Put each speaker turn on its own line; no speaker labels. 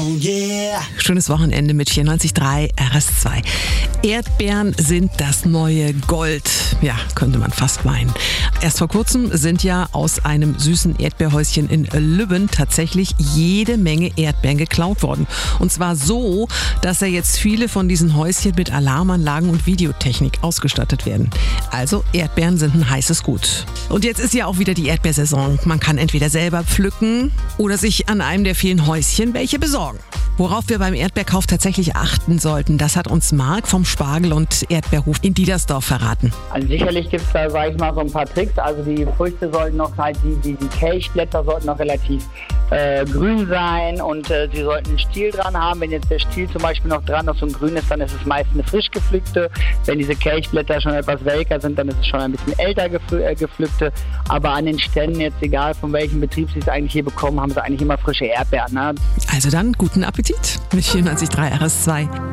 Schönes Wochenende mit 94.3 RS2. Erdbeeren sind das neue Gold. Ja, könnte man fast meinen. Erst vor kurzem sind ja aus einem süßen Erdbeerhäuschen in Lübben tatsächlich jede Menge Erdbeeren geklaut worden. Und zwar so, dass jetzt viele von diesen Häuschen mit Alarmanlagen und Videotechnik ausgestattet werden. Also Erdbeeren sind ein heißes Gut. Und jetzt ist ja auch wieder die Erdbeersaison. Man kann entweder selber pflücken oder sich an einem der vielen Häuschen welche besorgen. Worauf wir beim Erdbeerkauf tatsächlich achten sollten, das hat uns Marc vom Spargel- und Erdbeerhof in Diedersdorf verraten.
Also sicherlich gibt es da, sage ich mal, so ein paar Tricks. Also die Früchte sollten noch halt, die Kelchblätter sollten noch relativ grün sein und sie sollten einen Stiel dran haben. Wenn jetzt der Stiel zum Beispiel noch dran ist und grün ist, dann ist es meist eine frisch gepflückte. Wenn diese Kelchblätter schon etwas welker sind, dann ist es schon ein bisschen älter gepflückte. Aber an den Ständen, jetzt egal von welchem Betrieb sie es eigentlich hier bekommen, haben sie eigentlich immer frische Erdbeeren. Ne?
Also dann guten Appetit mit 94.3 RS2.